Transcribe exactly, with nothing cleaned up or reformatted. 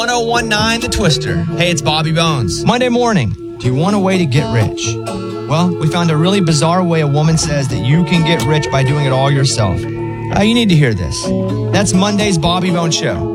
ten nineteen The Twister. Hey, it's Bobby Bones. Monday morning. Do you want a way to get rich? Well, we found a really bizarre way a woman says that you can get rich by doing it all yourself. Uh, you need to hear this. That's Monday's Bobby Bones Show.